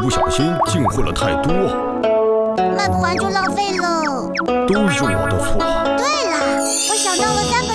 不小心进货了太多， 卖不完就浪费了。 都是我的错。 对了，我想到了3